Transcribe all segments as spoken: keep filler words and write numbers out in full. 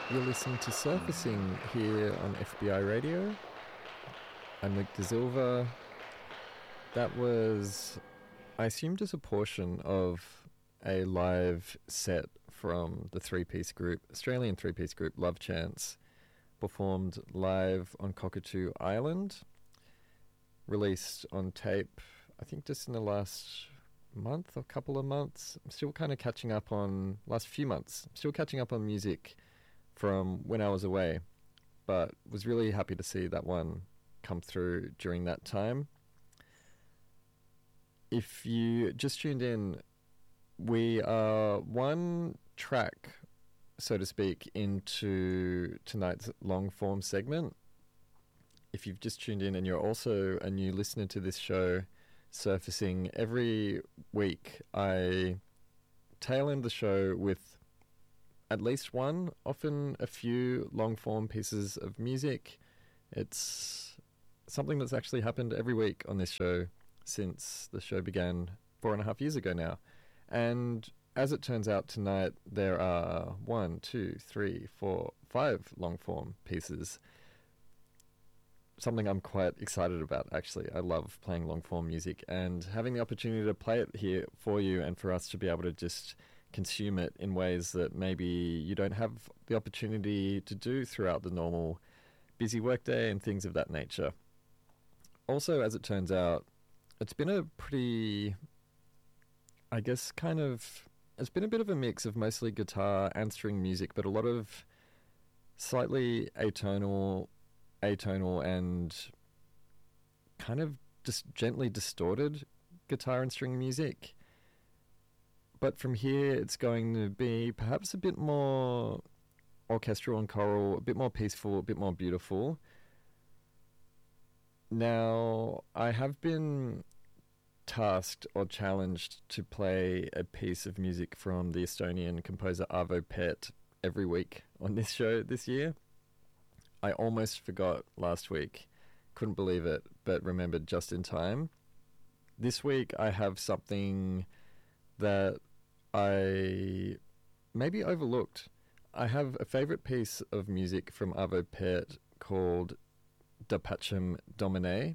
You're listening to Surfacing here on F B I Radio. I'm Luke De Silva. That was, I assume, just a portion of a live set from the three-piece group, Australian three-piece group Love Chance, performed live on Cockatoo Island, released on tape, I think just in the last month or couple of months. I'm still kind of catching up on, last few months, I'm still catching up on music from when I was away, but was really happy to see that one come through during that time. If you just tuned in, we are one track, so to speak, into tonight's long form segment. If you've just tuned in and you're also a new listener to this show, Surfacing, every week I tail end the show with at least one, often a few long form pieces of music. It's something that's actually happened every week on this show since the show began four and a half years ago now. And as it turns out, tonight there are one, two, three, four, five long form pieces. Something I'm quite excited about, actually. I love playing long form music, and having the opportunity to play it here for you and for us to be able to just consume it in ways that maybe you don't have the opportunity to do throughout the normal busy workday and things of that nature. Also, as it turns out, it's been a pretty, I guess, kind of, it's been a bit of a mix of mostly guitar and string music, but a lot of slightly atonal, atonal and kind of just gently distorted guitar and string music. But from here, it's going to be perhaps a bit more orchestral and choral, a bit more peaceful, a bit more beautiful. Now, I have been tasked or challenged to play a piece of music from the Estonian composer Arvo Pärt every week on this show this year. I almost forgot last week, couldn't believe it, but remembered just in time. This week, I have something that I maybe overlooked. I have a favourite piece of music from Arvo Pärt called Da Pacem Domine.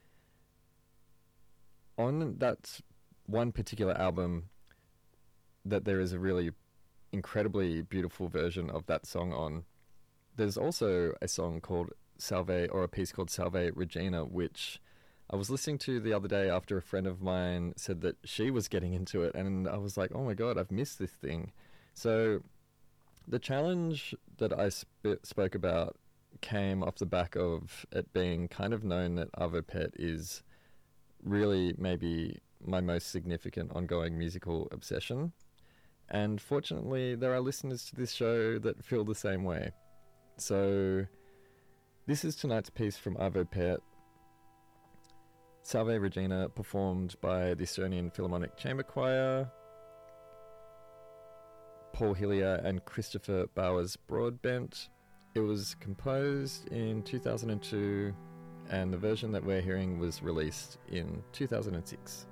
On that one particular album, that there is a really incredibly beautiful version of that song on. There's also a song called Salve, or a piece called Salve Regina, which I was listening to the other day after a friend of mine said that she was getting into it, and I was like, oh my god, I've missed this thing. So the challenge that I sp- spoke about came off the back of it being kind of known that Arvo Pärt is really maybe my most significant ongoing musical obsession. And fortunately, there are listeners to this show that feel the same way. So this is tonight's piece from Arvo Pärt, Salve Regina, performed by the Estonian Philharmonic Chamber Choir, Paul Hillier and Christopher Bowers Broadbent. It was composed in two thousand two, and the version that we're hearing was released in two thousand six.